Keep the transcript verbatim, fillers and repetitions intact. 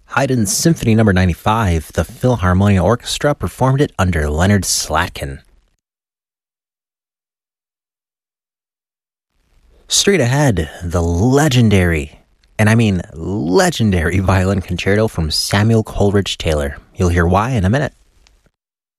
Haydn Symphony number ninety-five, the Philharmonia Orchestra performed it under Leonard Slatkin. Straight ahead, the legendary, and I mean legendary violin concerto from Samuel Coleridge Taylor. You'll hear why in a minute.